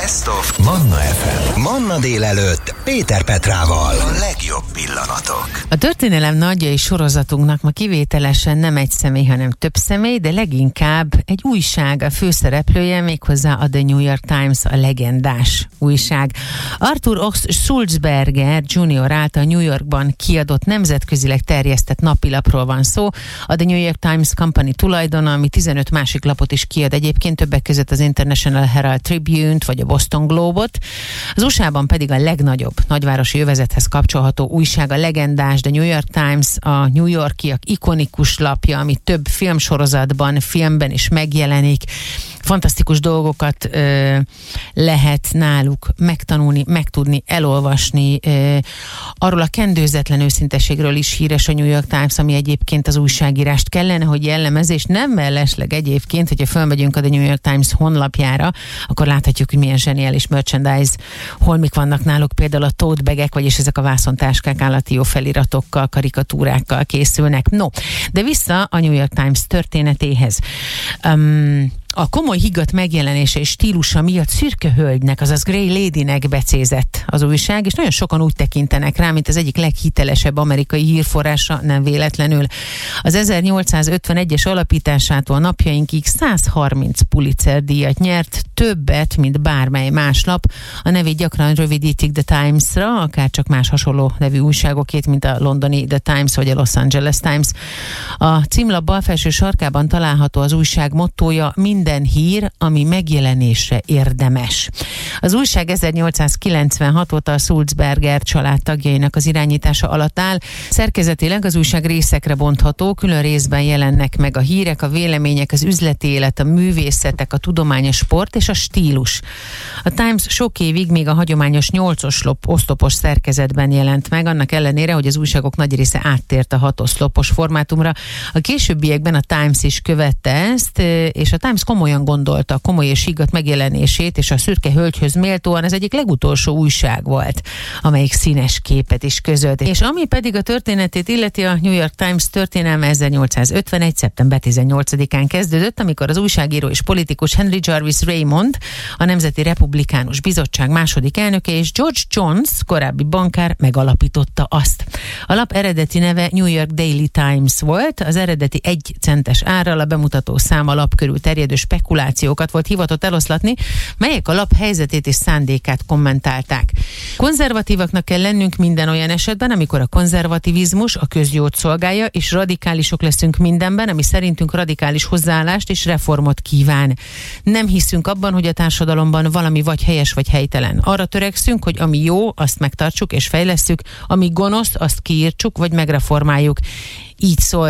Best of Manna FM. Manna délelőtt Péter Petrával. A legjobb pillanatok. A történelem nagyjai sorozatunknak ma kivételesen nem egy személy, hanem több személy, de leginkább egy újság a főszereplője, méghozzá a The New York Times, a legendás újság. Arthur Sulzberger Jr. által New Yorkban kiadott, nemzetközileg terjesztett napilapról van szó. A The New York Times Company tulajdona, ami 15 másik lapot is kiad egyébként, többek között az International Herald Tribune-t vagy a Boston Globe-ot. Az USA-ban pedig a legnagyobb nagyvárosi övezethez kapcsolható újság, a legendás The New York Times, a New Yorkiak ikonikus lapja, ami több filmsorozatban, filmben is megjelenik. Fantasztikus dolgokat lehet náluk megtanulni, megtudni, elolvasni. Arról a kendőzetlen őszinteségről is híres a New York Times, ami egyébként az újságírást kellene, hogy jellemez, és nem mellesleg egyébként, hogyha fölmegyünk a The New York Times honlapjára, akkor láthatjuk, hogy milyen zseniális merchandise holmik vannak náluk, például a tote bagek, vagyis ezek a vászontáskák állati jó feliratokkal, karikatúrákkal készülnek. No, de vissza a New York Times történetéhez. A komoly higgadt megjelenése és stílusa miatt szürke hölgynek, azaz Grey Ladynek becézett az újság, és nagyon sokan úgy tekintenek rá, mint az egyik leghitelesebb amerikai hírforrása, nem véletlenül. Az 1851-es alapításától a napjainkig 130 Pulitzer díjat nyert, többet, mint bármely más lap. A nevét gyakran rövidítik The Times-ra, akár csak más hasonló nevű újságokét, mint a londoni The Times vagy a Los Angeles Times. A címlap bal felső sarkában található az újság mottója: minden hír, ami megjelenésre érdemes. Az újság 1896 óta a Sulzberger család tagjainak az irányítása alatt áll. Szerkezetileg az újság részekre bontható, külön részben jelennek meg a hírek, a vélemények, az üzleti élet, a művészetek, a tudományos sport és a stílus. A Times sok évig még a hagyományos 8 oszlopos szerkezetben jelent meg, annak ellenére, hogy az újságok nagy része áttért a 6 oszlopos formátumra. A későbbiekben a Times is követte ezt, és a Times komolyan gondolta a komoly és higgadt megjelenését, és a szürke hölgyhöz méltóan ez egyik legutolsó újság volt, amelyik színes képet is közölt. És ami pedig a történetét illeti, a New York Times történelme 1851. szeptember 18-án kezdődött, amikor az újságíró és politikus Henry Jarvis Raymond, a Nemzeti Republikánus Bizottság második elnöke, és George Jones, korábbi bankár megalapította azt. A lap eredeti neve New York Daily Times volt, az eredeti 1 centes árral a bemutató szám a lap körül terjedő spekulációkat volt hivatott eloszlatni, melyek a lap helyzetét és szándékát kommentálták. Konzervatívaknak kell lennünk minden olyan esetben, amikor a konzervativizmus a közjót szolgálja, és radikálisok leszünk mindenben, ami szerintünk radikális hozzáállást és reformot kíván. Nem hiszünk abban, hogy a társadalomban valami vagy helyes, vagy helytelen. Arra törekszünk, hogy ami jó, azt megtartsuk és fejlesszük, ami gonosz, azt kiírtsuk, vagy megreformáljuk. Így szólt